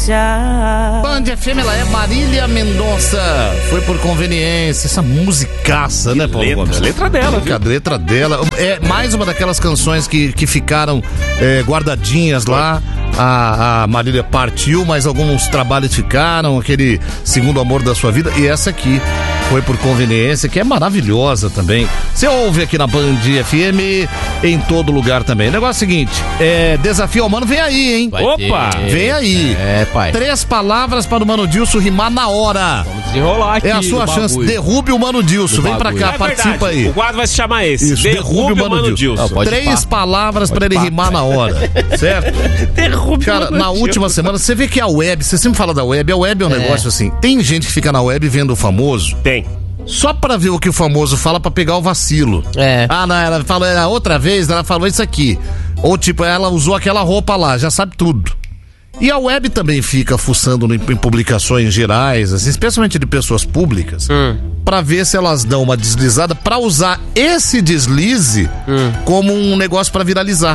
Band FM, ela é Marília Mendonça. Foi por conveniência. Essa musicaça, né, Paulo Gomes? A letra dela, viu? A letra dela. É mais uma daquelas canções que ficaram guardadinhas lá. A Marília partiu, mas alguns trabalhos ficaram. Aquele segundo amor da sua vida. E essa aqui foi por conveniência, que é maravilhosa também. Você ouve aqui na Band FM, em todo lugar também. O negócio é o seguinte, Desafio ao Mano vem aí, hein? Opa! Vem aí. Pai. 3 palavras para o Mano Dilson rimar na hora. Vamos desenrolar aqui. É a sua chance. Derrube o Mano Dilson. Vem pra cá, participa aí. O quadro vai se chamar esse. Isso, Derrube o Mano Dilson. 3 palavras para ele rimar na hora. Certo? Derrube Cara, o Mano na Dilson. última semana, você vê que a web, você sempre fala da web, a web é um negócio assim. Tem gente que fica na web vendo o famoso. Tem. Só pra ver o que o famoso fala pra pegar o vacilo. Ah, não, ela falou, outra vez ela falou isso aqui. Ou tipo, ela usou aquela roupa lá, já sabe tudo. E a web também fica fuçando em publicações gerais, assim, especialmente de pessoas públicas, pra ver se elas dão uma deslizada, pra usar esse deslize como um negócio pra viralizar.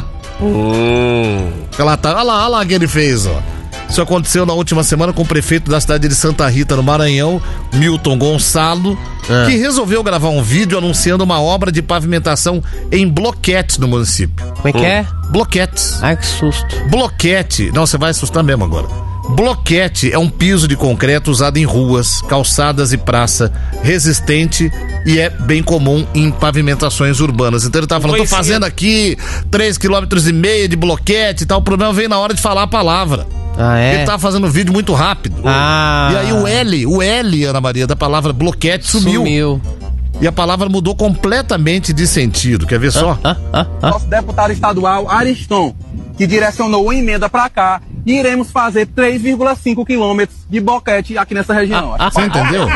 Ela tá, olha lá o que ele fez, ó. Isso aconteceu na última semana com o prefeito da cidade de Santa Rita, no Maranhão, Milton Gonçalo, que resolveu gravar um vídeo anunciando uma obra de pavimentação em bloquetes no município. Como é que é? Bloquetes. Ai, que susto. Bloquete, não, você vai assustar mesmo agora. Bloquete é um piso de concreto usado em ruas, calçadas e praça, resistente e é bem comum em pavimentações urbanas. Então ele tava falando, tô fazendo aqui 3,5 km de bloquete e tal, o problema veio na hora de falar a palavra. Ah, é? Ele tava fazendo um vídeo muito rápido. Ah. E aí o L, Ana Maria, da palavra bloquete sumiu. E a palavra mudou completamente de sentido. Quer ver só? Nosso deputado estadual, Ariston, que direcionou uma emenda pra cá, e iremos fazer 3,5 quilômetros de boquete aqui nessa região. Você entendeu?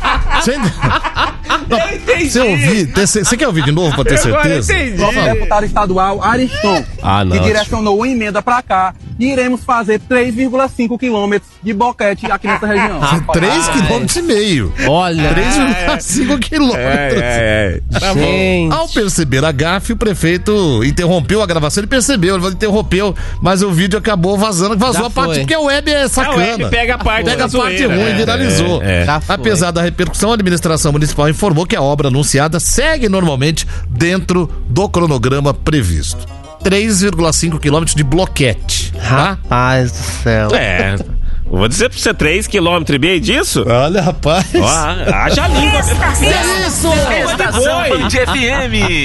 Você quer ouvir de novo pra ter certeza? Nosso deputado estadual, Ariston, que direcionou uma emenda pra cá, e iremos fazer 3,5 quilômetros de boquete aqui nessa região. 3,5 km. Olha. 3,5 km. Tá bom. Ao perceber a gafe, o prefeito interrompeu a gravação. Ele percebeu, ele interrompeu, mas o vídeo acabou vazou a parte, porque a web é sacana. A web pega a parte ruim, viralizou. Apesar da repercussão, a administração municipal informou que a obra anunciada segue normalmente dentro do cronograma previsto. 3,5 km de bloquete. Rapaz do céu. Vou dizer pra você, 3,5 km disso? Olha, rapaz. Haja língua. É isso! Estação Band FM.